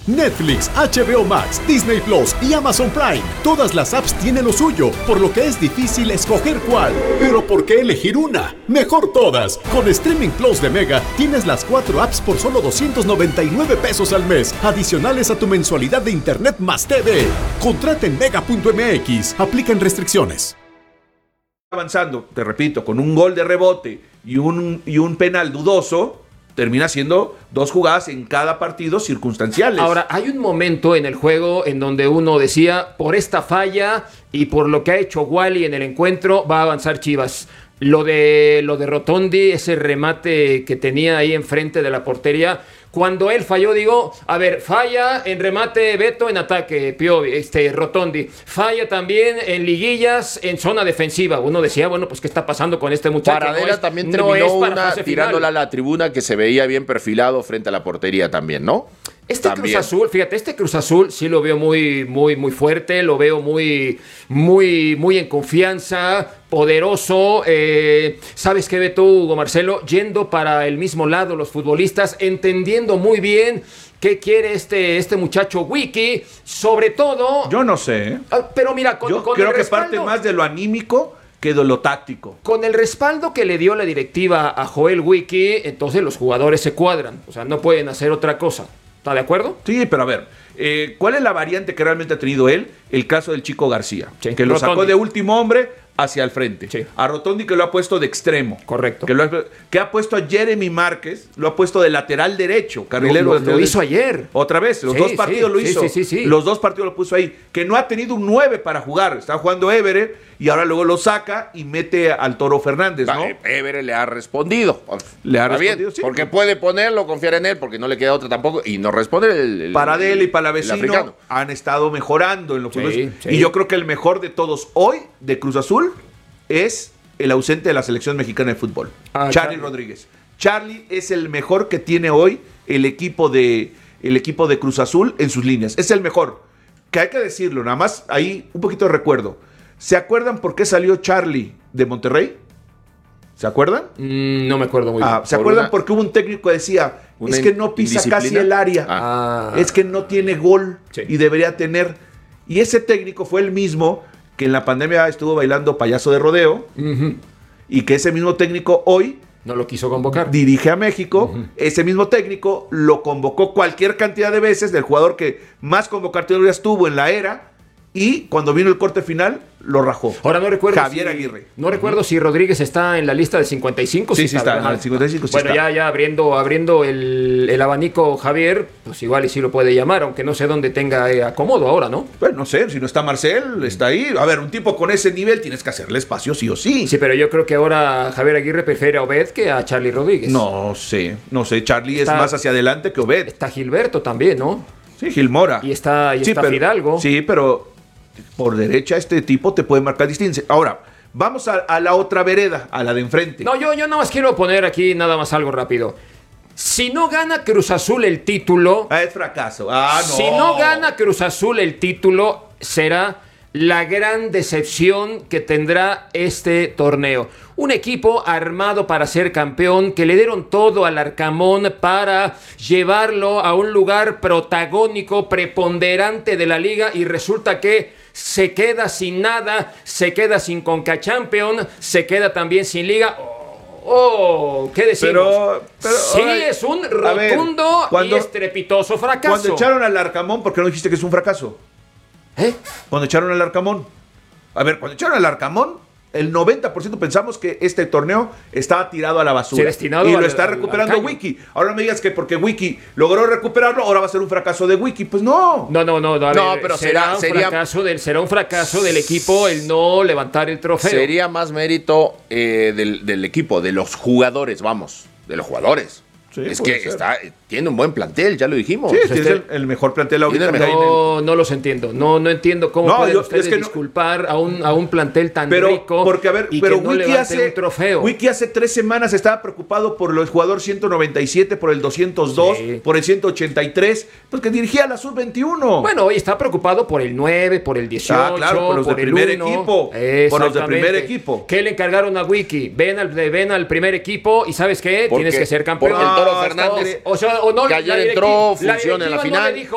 Netflix, HBO Max, Disney Plus y Amazon Prime. Todas las apps tienen lo suyo, por lo que es difícil escoger cuál. Pero ¿por qué elegir una? Mejor todas. Con Streaming Plus de Mega tienes las 4 apps por solo 299 pesos al mes, adicionales a tu mensualidad de Internet más TV. Contrata en mega.mx. Aplican restricciones. Avanzando, te repito, con un gol de rebote y un penal dudoso, termina siendo 2 jugadas en cada partido circunstanciales. Ahora, hay un momento en el juego en donde uno decía, por esta falla y por lo que ha hecho Wally en el encuentro, va a avanzar Chivas. Lo de Rotondi, ese remate que tenía ahí enfrente de la portería, cuando él falló, digo, a ver, falla en remate Beto, en ataque Rotondi, falla también en liguillas, en zona defensiva. Uno decía, bueno, pues ¿qué está pasando con este muchacho? Paradela también terminó una tirándola a la tribuna que se veía bien perfilado frente a la portería también, ¿no? Cruz Azul, fíjate, este Cruz Azul sí lo veo muy, muy, muy fuerte, lo veo muy, muy, muy en confianza, poderoso. ¿Sabes qué, Beto, Hugo Marcelo? Yendo para el mismo lado los futbolistas, entendiendo muy bien qué quiere este muchacho Wiki, sobre todo... Yo no sé, ¿eh? Pero mira, yo creo que parte más de lo anímico que de lo táctico. Con el respaldo que le dio la directiva a Joel Wiki, entonces los jugadores se cuadran, o sea, no pueden hacer otra cosa. ¿Está de acuerdo? Sí, pero a ver, ¿cuál es la variante que realmente ha tenido él? El caso del Chico García, sí, que lo sacó de último hombre hacia el frente. Sí. A Rotondi, que lo ha puesto de extremo. Correcto. Que ha puesto a Jeremy Márquez, lo ha puesto de lateral derecho, carrilero. Lo hizo ayer. Otra vez, los 2 partidos lo hizo. Sí. Los 2 partidos lo puso ahí. Que no ha tenido un 9 para jugar. Está jugando Everett y ahora luego lo saca y mete al Toro Fernández, ¿no? Everett le ha respondido. Le ha respondido, bien, sí. Porque puede ponerlo, confiar en él, porque no le queda otra tampoco. Y no responde Paradela y Palavecino han estado mejorando en lo que Y yo creo que el mejor de todos hoy de Cruz Azul es el ausente de la selección mexicana de fútbol, Charly Rodríguez. Charly es el mejor que tiene hoy el equipo de Cruz Azul en sus líneas. Es el mejor. Que hay que decirlo, nada más ahí un poquito de recuerdo. ¿Se acuerdan por qué salió Charly de Monterrey? ¿Se acuerdan? No me acuerdo muy bien. ¿Se acuerdan? Porque hubo un técnico que decía, es que no pisa casi el área. Es que no tiene gol y debería tener. Y ese técnico fue el mismo que en la pandemia estuvo bailando payaso de rodeo, y que ese mismo técnico hoy no lo quiso convocar. Dirige a México. Ese mismo técnico lo convocó cualquier cantidad de veces, del jugador que más convocatorias tuvo en la era, y cuando vino el corte final, lo rajó. Ahora no recuerdo Javier Aguirre. No recuerdo si Rodríguez está en la lista de 55. Sí, está. En el 55 sí bueno, está. ya abriendo el abanico Javier, pues igual y sí lo puede llamar, aunque no sé dónde tenga acomodo ahora, ¿no? Bueno, no sé, si no está Marcel, está ahí. A ver, un tipo con ese nivel tienes que hacerle espacio sí o sí. Sí, pero yo creo que ahora Javier Aguirre prefiere a Obed que a Charly Rodríguez. No sé. Charly es más hacia adelante que Obed. Está Gilberto también, ¿no? Sí, Gilmora. Y está Fidalgo. Sí, pero por derecha este tipo te puede marcar distinción. Ahora, vamos a la otra vereda, a la de enfrente. No, yo nada más quiero poner aquí nada más algo rápido. Si no gana Cruz Azul el título... es fracaso. No. Si no gana Cruz Azul el título, será la gran decepción que tendrá este torneo. Un equipo armado para ser campeón, que le dieron todo al Arcamón para llevarlo a un lugar protagónico, preponderante de la liga, y resulta que se queda sin nada, se queda sin Conca Champions, se queda también sin liga. ¿Qué decimos? Pero sí, es un rotundo y estrepitoso fracaso. Cuando echaron al Arcamón, ¿por qué no dijiste que es un fracaso? Cuando echaron al Arcamón. A ver, cuando echaron al Arcamón, el 90% pensamos que este torneo estaba tirado a la basura. Y lo está recuperando Wiki. Ahora no me digas que porque Wiki logró recuperarlo, ahora va a ser un fracaso de Wiki. Pues no. No, pero será un fracaso del equipo el no levantar el trofeo. Sería más mérito del equipo, de los jugadores, de los jugadores. Sí, es que tiene un buen plantel, ya lo dijimos. Sí, es el mejor plantel ahorita. No los entiendo. No entiendo cómo pueden ustedes disculpar a un plantel tan rico porque, a ver, y pero que no levante un trofeo. Wiki hace 3 semanas estaba preocupado por el jugador 197, por el 202, por el 183, pues que dirigía a la Sub-21. Bueno, hoy está preocupado por el 9, por el 18, claro, por los de primer equipo. Por los de primer equipo. ¿Qué le encargaron a Wiki? Ven al primer equipo y ¿sabes qué? Tienes que ser campeón. Porque el Toro Fernández, que ayer entró, funciona en la final.